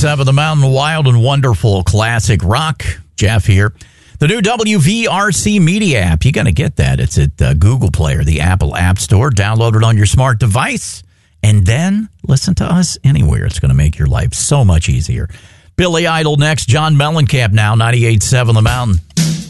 98.7 The Mountain, wild and wonderful classic rock. Jeff here. The new WVRC Media app, you got to get that. It's at Google Play or the Apple App Store. Download it on your smart device, and then listen to us anywhere. It's going to make your life so much easier. Billy Idol next. John Mellencamp now, 98.7 The Mountain.